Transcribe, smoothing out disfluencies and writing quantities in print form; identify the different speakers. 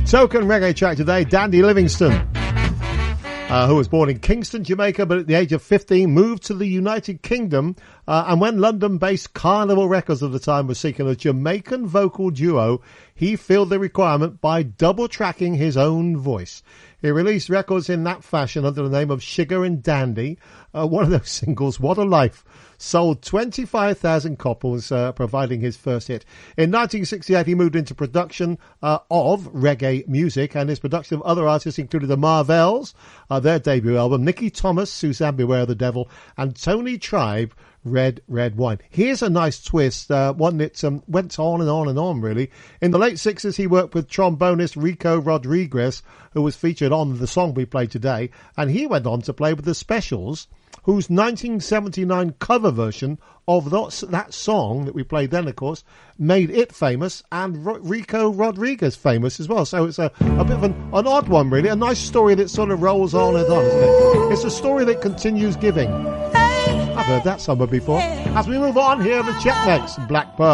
Speaker 1: Token reggae track today, Dandy Livingstone, who was born in Kingston, Jamaica, but at the age of 15 moved to the United Kingdom. And when London-based Carnival Records at the time was seeking a Jamaican vocal duo, he filled the requirement by double-tracking his own voice. He released records in that fashion under the name of Sugar and Dandy. One of those singles, What a Life, sold 25,000 copies, providing his first hit. In 1968, he moved into production of reggae music, and his production of other artists included the Marvels, their debut album, Nicky Thomas, Suzanne Beware of the Devil, and Tony Tribe, Red, Red Wine. Here's a nice twist, one that went on and on and on, really. In the late 60s, he worked with trombonist Rico Rodriguez, who was featured on the song we played today, and he went on to play with the Specials, whose 1979 cover version of that song that we played then, of course, made it famous, and Rico Rodriguez famous as well. So it's a bit of an odd one, really. A nice story that sort of rolls on and on, isn't it? It's a story that continues giving. I've heard that somewhere before. As we move on, here are the Checkmate, Black Pearl.